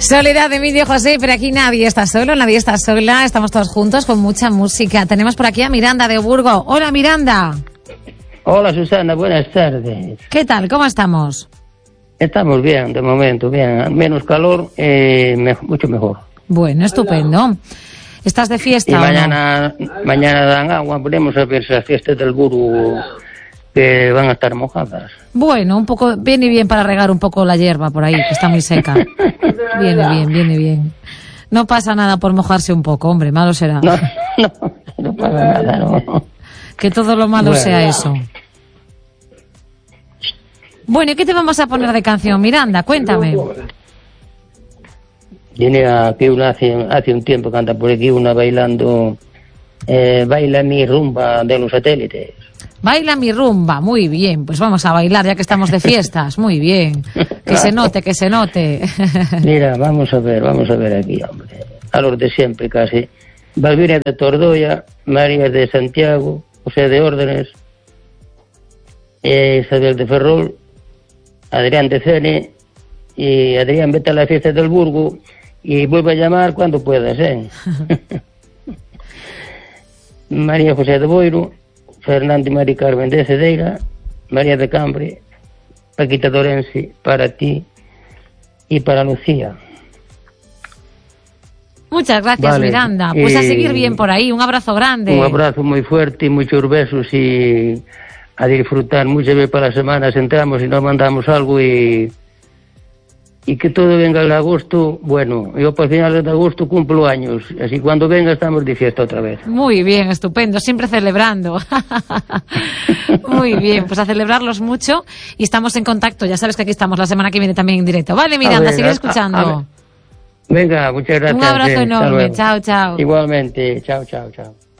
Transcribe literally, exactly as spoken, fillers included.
Soledad, Emilio, José, pero aquí nadie está solo, nadie está sola, estamos todos juntos con mucha música. Tenemos por aquí a Miranda de Burgo. Hola, Miranda. Hola, Susana, buenas tardes. ¿Qué tal? ¿Cómo estamos? Estamos bien, de momento, bien. Menos calor, eh, me, mucho mejor. Bueno, estupendo. ¿Estás de fiesta y o mañana, no? mañana dan agua, veremos a ver si las fiestas del Burgo que van a estar mojadas. Bueno, un poco, viene bien para regar un poco la hierba por ahí, que está muy seca. Viene bien, viene bien. No pasa nada por mojarse un poco, hombre, malo será. No, no, no pasa nada, no. Que todo lo malo bueno. sea eso. Bueno, ¿y qué te vamos a poner de canción, Miranda? Cuéntame. Viene aquí una hace, hace un tiempo que anda por aquí una bailando eh, Baila mi rumba de los satélites. Baila mi rumba, muy bien, pues vamos a bailar ya que estamos de fiestas, muy bien. Que se note, que se note. Mira, vamos a ver, vamos a ver aquí, hombre. A los de siempre casi. Valvira de Tordoya, María de Santiago, José de Órdenes, eh, Isabel de Ferrol, Adrián de Cene y Adrián, vete a la fiesta del Burgo y vuelve a llamar cuando puedas, ¿eh? María José de Boiro, Fernando y Mari Carmen de Cedeira, María de Cambre, Paquita Dorense, para ti y para Lucía. Muchas gracias, vale. Miranda. Pues y a seguir bien por ahí. Un abrazo grande. Un abrazo muy fuerte y muchos besos y a disfrutar. Muchas veces para las semanas entramos y nos mandamos algo y, y que todo venga en agosto. Bueno, yo para finales de agosto cumplo años, así cuando venga estamos de fiesta otra vez. Muy bien, estupendo, siempre celebrando. Muy bien, pues a celebrarlos mucho y estamos en contacto. Ya sabes que aquí estamos la semana que viene también en directo. Vale, Miranda, sigue escuchando. A, a Venga, muchas gracias. Un abrazo enorme. Chao, chao. Igualmente. Chao, chao, chao.